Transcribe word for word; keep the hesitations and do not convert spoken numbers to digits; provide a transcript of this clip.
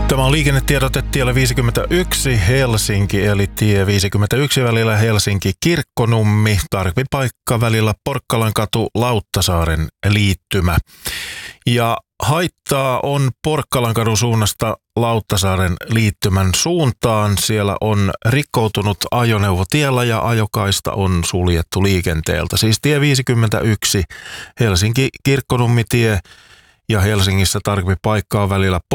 Tämä on liikennetiedote tiellä viisikymmentäyksi Helsinki, eli tie viisikymmentäyksi välillä Helsinki-Kirkkonummi, tarkvipaikka välillä Porkkalankatu Lauttasaaren liittymä. Ja haittaa on Porkkalankadun suunnasta Lauttasaaren liittymän suuntaan. Siellä on rikkoutunut ajoneuvo tiellä ja ajokaista on suljettu liikenteeltä. Siis tie viisikymmentäyksi Helsinki-Kirkkonummi tie ja Helsingissä tarkvipaikkaa välillä